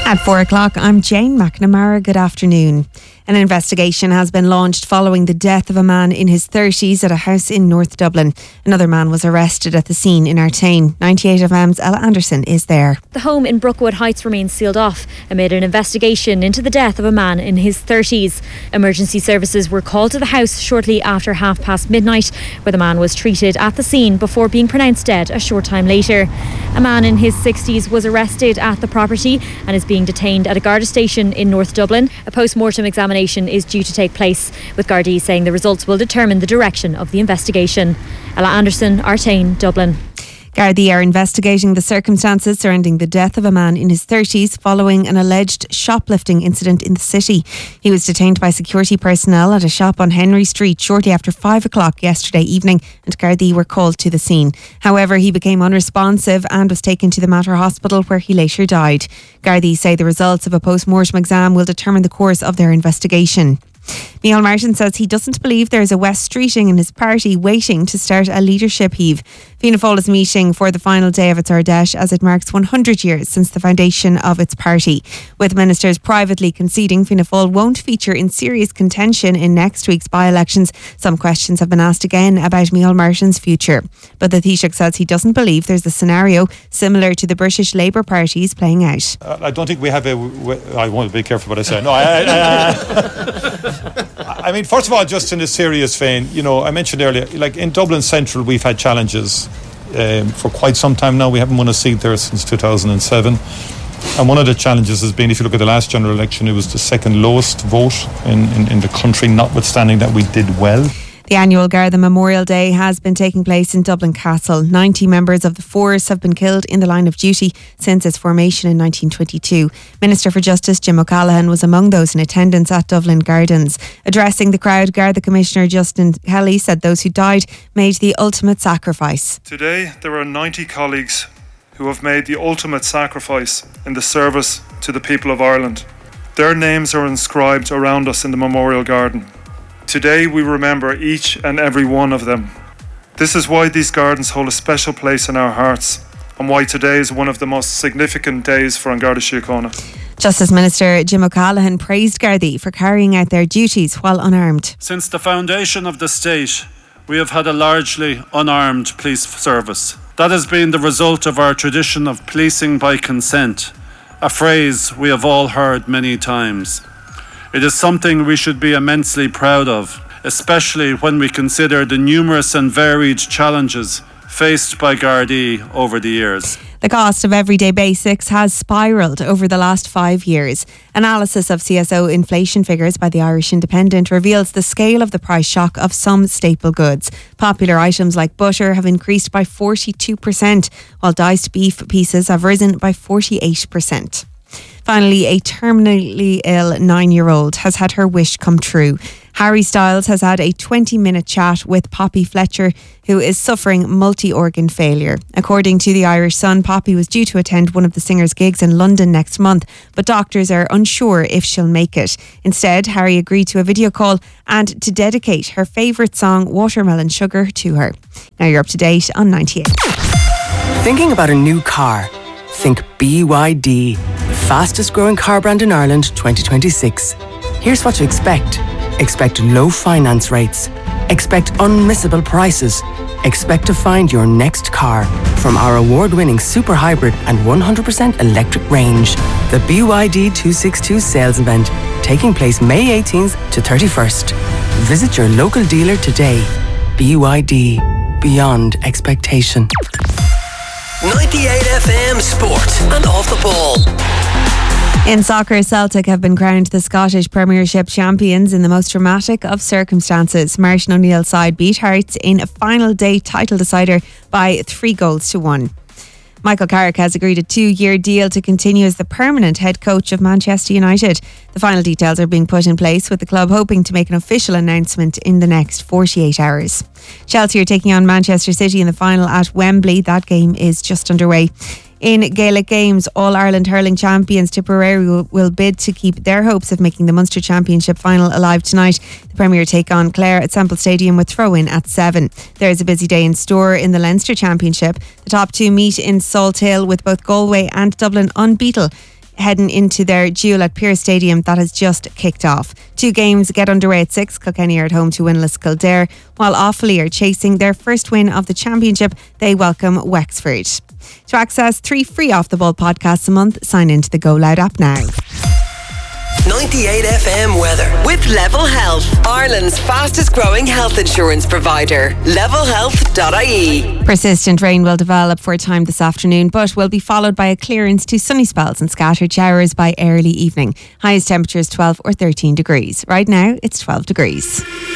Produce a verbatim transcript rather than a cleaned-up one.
At four o'clock, I'm Jane McNamara. Good afternoon. An investigation has been launched following the death of a man in his thirties at a house in North Dublin. Another man was arrested at the scene in Artane. ninety-eight F M's Ella Anderson is there. The home in Brookwood Heights remains sealed off amid an investigation into the death of a man in his thirties. Emergency services were called to the house shortly after half past midnight, where the man was treated at the scene before being pronounced dead a short time later. A man in his sixties was arrested at the property and is being detained at a Garda station in North Dublin. A post-mortem examination is due to take place, with Gardaí saying the results will determine the direction of the investigation. Ella Anderson, Artane, Dublin. Gardaí are investigating the circumstances surrounding the death of a man in his thirties following an alleged shoplifting incident in the city. He was detained by security personnel at a shop on Henry Street shortly after five o'clock yesterday evening, and Gardaí were called to the scene. However, he became unresponsive and was taken to the Mater Hospital, where he later died. Gardaí say the results of a post-mortem exam will determine the course of their investigation. Micheál Martin says he doesn't believe there is a West Streeting in his party waiting to start a leadership heave. Fianna Fáil is meeting for the final day of its Ardèche as it marks one hundred years since the foundation of its party. With ministers privately conceding Fianna Fáil won't feature in serious contention in next week's by-elections, some questions have been asked again about Micheál Martin's future. But the Taoiseach says he doesn't believe there's a scenario similar to the British Labour Party's playing out. Uh, I don't think we have a... I want to be careful what I say. No, I... I, I I mean, first of all, just in a serious vein, you know, I mentioned earlier, like in Dublin Central, we've had challenges um, for quite some time now. We haven't won a seat there since two thousand seven. And one of the challenges has been, if you look at the last general election, it was the second lowest vote in, in, in the country, notwithstanding that we did well. The annual Garda Memorial Day has been taking place in Dublin Castle. ninety members of the force have been killed in the line of duty since its formation in nineteen twenty-two. Minister for Justice Jim O'Callaghan was among those in attendance at Dublin Gardens. Addressing the crowd, Garda Commissioner Justin Kelly said those who died made the ultimate sacrifice. Today there are ninety colleagues who have made the ultimate sacrifice in the service to the people of Ireland. Their names are inscribed around us in the Memorial Garden. Today we remember each and every one of them. This is why these gardens hold a special place in our hearts, and why today is one of the most significant days for An Garda Síochána. Justice Minister Jim O'Callaghan praised Gardaí for carrying out their duties while unarmed. Since the foundation of the state, we have had a largely unarmed police service. That has been the result of our tradition of policing by consent, a phrase we have all heard many times. It is something we should be immensely proud of, especially when we consider the numerous and varied challenges faced by Gardaí over the years. The cost of everyday basics has spiralled over the last five years. Analysis of C S O inflation figures by the Irish Independent reveals the scale of the price shock of some staple goods. Popular items like butter have increased by forty-two percent, while diced beef pieces have risen by forty-eight percent. Finally, a terminally ill nine-year-old has had her wish come true. Harry Styles has had a twenty-minute chat with Poppy Fletcher, who is suffering multi-organ failure. According to the Irish Sun, Poppy was due to attend one of the singer's gigs in London next month, but doctors are unsure if she'll make it. Instead, Harry agreed to a video call and to dedicate her favourite song, Watermelon Sugar, to her. Now you're up to date on ninety-eight. Thinking about a new car? Think B Y D, the fastest growing car brand in Ireland twenty twenty-six. Here's what to expect. Expect low finance rates. Expect unmissable prices. Expect to find your next car from our award-winning super hybrid and one hundred percent electric range. The B Y D two sixty-two sales event, taking place May eighteenth to thirty-first. Visit your local dealer today. B Y D, beyond expectation. ninety-eight F M Sport and Off the Ball. In soccer, Celtic have been crowned the Scottish Premiership champions in the most dramatic of circumstances. Martin O'Neill's side beat Hearts in a final day title decider by three goals to one. Michael Carrick has agreed a two-year deal to continue as the permanent head coach of Manchester United. The final details are being put in place, with the club hoping to make an official announcement in the next forty-eight hours. Chelsea are taking on Manchester City in the final at Wembley. That game is just underway. In Gaelic games, All-Ireland hurling champions Tipperary will, will bid to keep their hopes of making the Munster Championship final alive tonight. The Premier take on Clare at Semple Stadium with throw-in at seven. There is a busy day in store in the Leinster Championship. The top two meet in Salt Hill, with both Galway and Dublin unbeaten heading into their duel at Pearse Stadium that has just kicked off. Two games get underway at six. Kilkenny are at home to winless Kildare, while Offaly are chasing their first win of the championship. They welcome Wexford. To access three free Off the Ball podcasts a month, sign into the Go Loud app now. ninety-eight F M weather with Level Health, Ireland's fastest growing health insurance provider. level health dot I E. Persistent rain will develop for a time this afternoon, but will be followed by a clearance to sunny spells and scattered showers by early evening. Highest temperatures twelve or thirteen degrees. Right now, it's twelve degrees.